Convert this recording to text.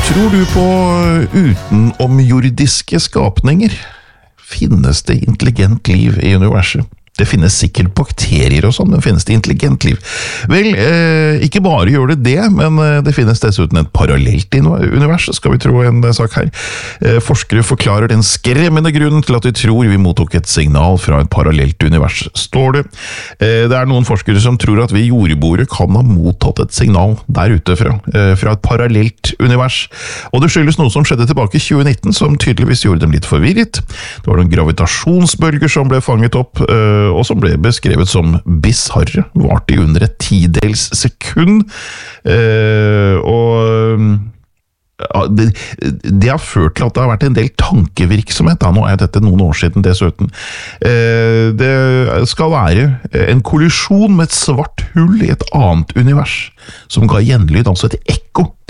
Tror du på utenomjordiske skapninger? Finnes det intelligent liv i universet? Det finnes sikkert bakterier og sånn, men finnes det intelligent liv? Vel, ikke bare gjør det det, men det finnes dessuten et parallelt univers, skal vi tro en sak her. Forskere forklarer den skremmende grunnen til at de tror vi mottok et signal fra et parallelt univers, står det. Det er noen forskere som tror at vi jordboere kan ha mottatt et signal der ute fra et parallelt univers. Og det skyldes noe som skjedde tilbake i 2019, som tydeligvis gjorde dem litt forvirret. Det var noen gravitasjonsbølger som ble fanget opp, og som ble beskrevet som bisarre, varte i under et 10-dels sekund, det har ført til at det har vært en del tankevirksomhet, nå er dette noen år siden dessuten. Det skal være en kollisjon med et svart hull i et annet univers, som ga gjenlyd, altså et ekko